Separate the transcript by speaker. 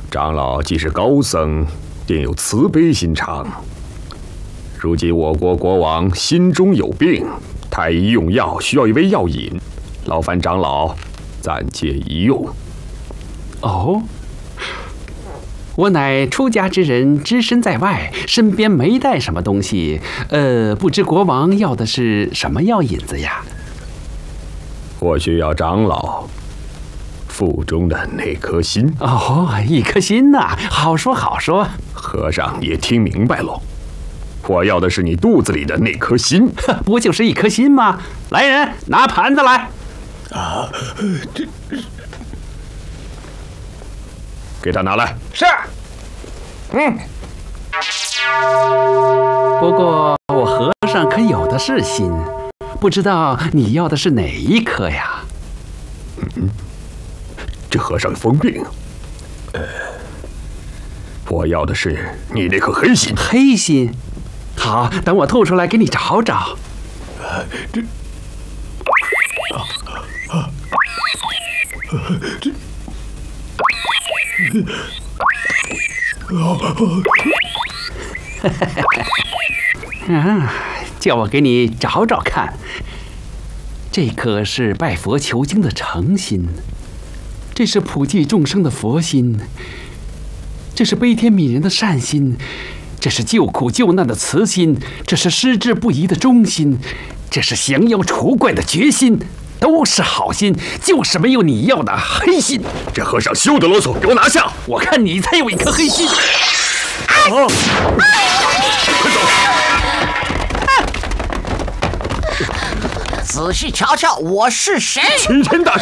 Speaker 1: 长老既是高僧，定有慈悲心肠。如今我国国王心中有病，太医用药需要一味药引，劳烦长老暂借一用。
Speaker 2: 哦，我乃出家之人，只身在外，身边没带什么东西。不知国王要的是什么药引子呀？
Speaker 1: 我需要长老腹中的那颗心。
Speaker 2: 哦，一颗心呐，好说好说。
Speaker 1: 和尚也听明白喽。我要的是你肚子里的那颗心。
Speaker 2: 不就是一颗心吗？来人，拿盘子来。
Speaker 1: 给他拿来。
Speaker 3: 是。
Speaker 2: 不过我和尚可有的是心，不知道你要的是哪一颗呀？
Speaker 1: 这和尚疯病。我要的是你那颗黑心。
Speaker 2: 黑心？好，等我吐出来给你找找。叫我给你找找看。这颗是拜佛求经的诚心，这是普济众生的佛心，这是悲天悯人的善心，这是救苦救难的慈心，这是矢志不移的忠心，这是降妖除怪的决心，都是好心，就是没有你要的黑心。
Speaker 1: 这和尚休得啰嗦，给我拿下！
Speaker 2: 我看你才有一颗黑心。
Speaker 1: 快走！
Speaker 3: 仔细瞧瞧，我是谁？
Speaker 1: 齐天大圣。